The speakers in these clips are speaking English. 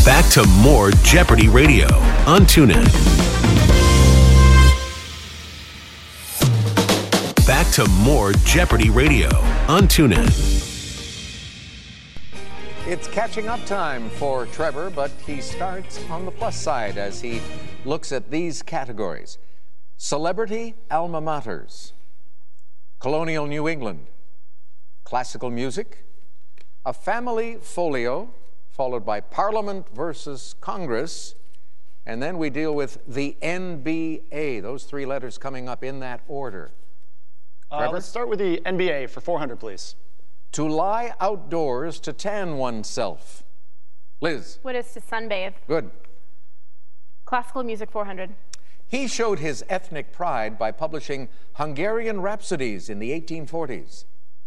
Back to more Jeopardy Radio on TuneIn. Back to more Jeopardy Radio on TuneIn. It's catching up time for Trevor, but he starts on the plus side as he looks at these categories. Celebrity alma maters, colonial New England, classical music, a family folio, followed by Parliament versus Congress, and then we deal with the NBA. Those three letters coming up in that order. Let's start with the NBA for 400, please. To lie outdoors to tan oneself. Liz. What is to sunbathe? Good. Classical music, 400. He showed his ethnic pride by publishing Hungarian rhapsodies in the 1840s.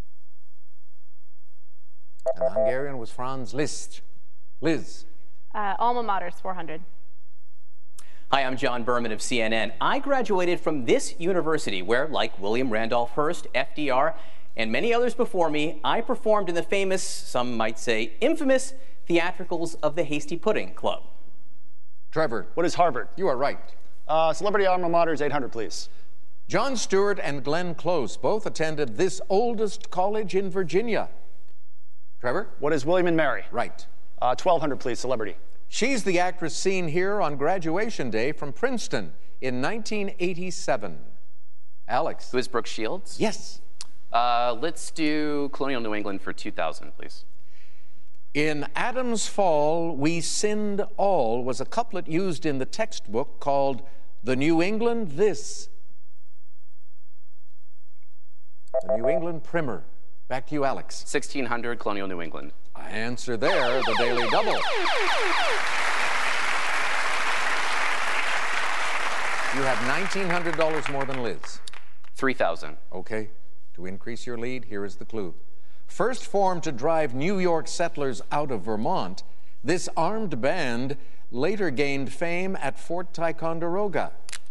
And the Hungarian was Franz Liszt. Liz. Alma maters, 400. Hi, I'm John Berman of CNN. I graduated from this university where, like William Randolph Hearst, FDR, and many others before me, I performed in the famous, some might say infamous, theatricals of the Hasty Pudding Club. Trevor. What is Harvard? You are right. Celebrity alma maters, 800, please. John Stewart and Glenn Close both attended this oldest college in Virginia. Trevor? What is William and Mary? Right. 1200, please. Celebrity. She's the actress seen here on graduation day from Princeton in 1987. Alex. Who is Brooke Shields? Yes. Let's do colonial New England for 2000, please. In Adam's Fall, We Sinned All was a couplet used in the textbook called The New England This. The New England Primer. Back to you, Alex. 1600, colonial New England. Answer there, the Daily Double. You have $1,900 more than Liz. 3000. Okay. To increase your lead, here is the clue. First formed to drive New York settlers out of Vermont, this armed band later gained fame at Fort Ticonderoga.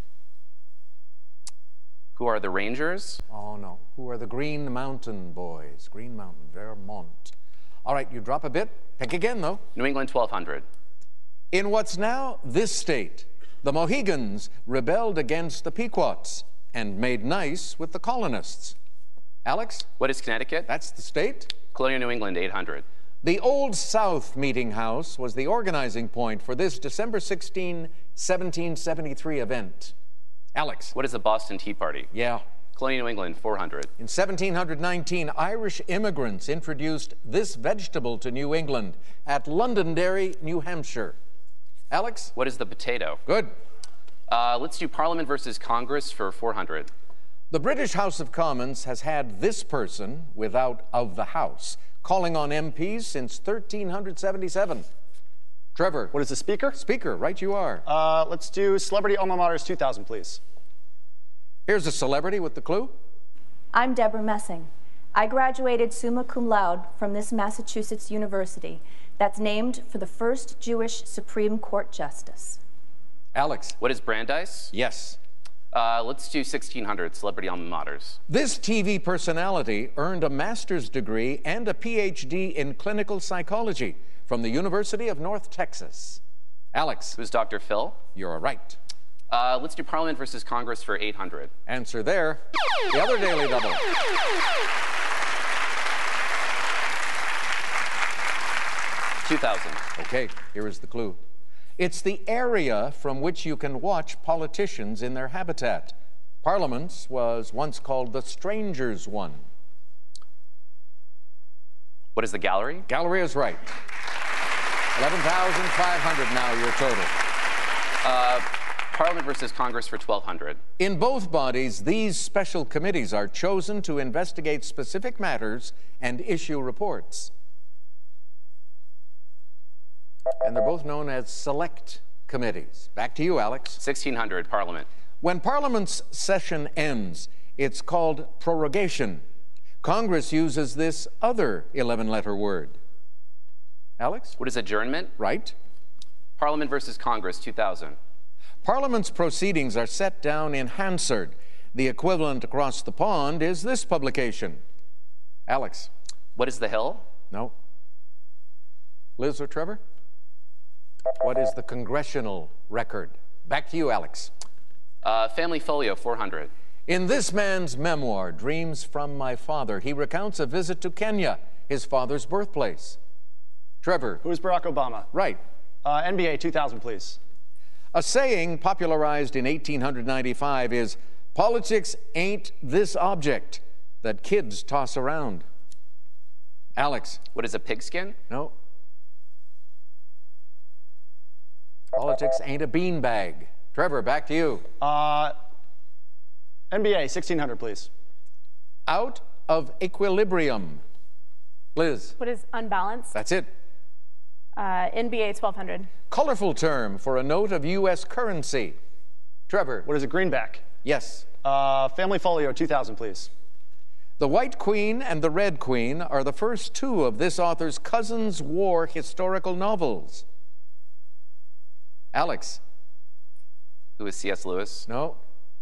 Who are the Rangers? Oh, no. Who are the Green Mountain Boys? Green Mountain, Vermont. All right, you drop a bit. Pick again, though. New England 1200. In what's now this state, the Mohegans rebelled against the Pequots and made nice with the colonists. Alex? What is Connecticut? That's the state. Colonial New England 800. The Old South Meeting House was the organizing point for this December 16, 1773 event. Alex? What is the Boston Tea Party? Yeah. Colonial New England 400. In 1719, Irish immigrants introduced this vegetable to New England at Londonderry, New Hampshire. Alex? What is the potato? Good. Let's do Parliament versus Congress for 400. The British House of Commons has had this person, without of the House, calling on MPs since 1377. Trevor. What is the Speaker? Speaker, right you are. Let's do Celebrity Alma Maters 2000, please. Here's a celebrity with the clue. I'm Deborah Messing. I graduated summa cum laude from this Massachusetts university that's named for the first Jewish Supreme Court Justice. Alex. What is Brandeis? Yes. Let's do 1600, Celebrity Alma Maters. This TV personality earned a master's degree and a PhD in clinical psychology from the University of North Texas. Alex. Who's Dr. Phil? You're right. Let's do Parliament versus Congress for 800. Answer there. The other Daily Double. 2000. Okay, here is the clue. It's the area from which you can watch politicians in their habitat. Parliament's was once called the Strangers' One. What is the gallery? Gallery is right. 11,500 now your total. Parliament versus Congress for 1200. In both bodies, these special committees are chosen to investigate specific matters and issue reports. And they're both known as select committees. Back to you, Alex. 1600, Parliament. When Parliament's session ends, it's called prorogation. Congress uses this other 11-letter word. Alex? What is adjournment? Right. Parliament versus Congress, 2000. Parliament's proceedings are set down in Hansard. The equivalent across the pond is this publication. Alex? What is the Hill? No. Liz or Trevor? What is the congressional record? Back to you, Alex. Family Folio, 400. In this man's memoir, Dreams from My Father, he recounts a visit to Kenya, his father's birthplace. Trevor. Who is Barack Obama? Right. NBA 2000, please. A saying popularized in 1895 is, politics ain't this object that kids toss around. Alex. What is a pigskin? No. Politics ain't a beanbag. Trevor, back to you. NBA 1600, please. Out of equilibrium. Liz. What is unbalanced? That's it. NBA 1200. Colorful term for a note of U.S. currency. Trevor. What is a greenback? Yes. Family Folio 2000, please. The White Queen and the Red Queen are the first two of this author's Cousins War historical novels. Alex. Who is C.S. Lewis? No.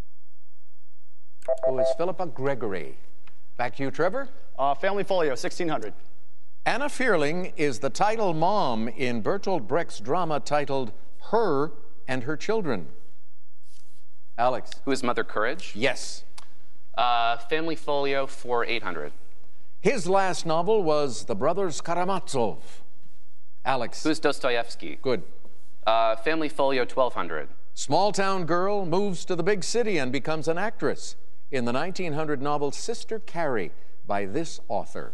Who is Philippa Gregory? Back to you, Trevor. Family Folio 1600. Anna Fearling is the title mom in Bertolt Brecht's drama titled Her and Her Children. Alex. Who is Mother Courage? Yes. Family Folio, 4800. His last novel was The Brothers Karamazov. Alex. Who is Dostoevsky? Good. Family Folio, 1200. Small-town girl moves to the big city and becomes an actress in the 1900 novel Sister Carrie by this author.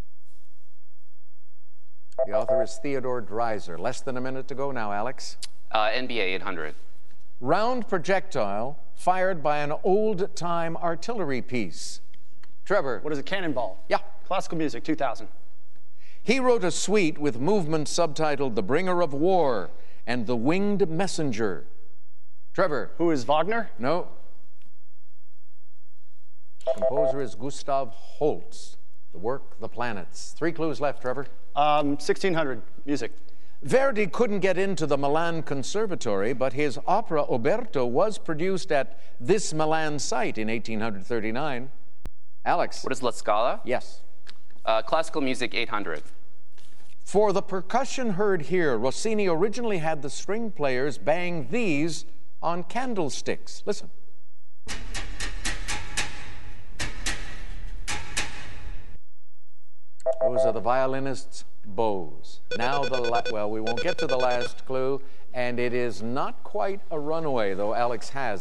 The author is Theodore Dreiser. Less than a minute to go now, Alex. NBA 800. Round projectile fired by an old-time artillery piece. Trevor. What is a cannonball? Yeah. Classical music 2000. He wrote a suite with movements subtitled The Bringer of War and The Winged Messenger. Trevor. Who is Wagner? No. Composer is Gustav Holst. The work, The Planets. 3 clues left, Trevor. 1600, music. Verdi couldn't get into the Milan Conservatory, but his opera Oberto was produced at this Milan site in 1839. Alex. What is La Scala? Yes. Classical music 800. For the percussion heard here, Rossini originally had the string players bang these on candlesticks. Listen. Those are the violinist's bows. Now well, we won't get to the last clue, and it is not quite a runaway, though Alex has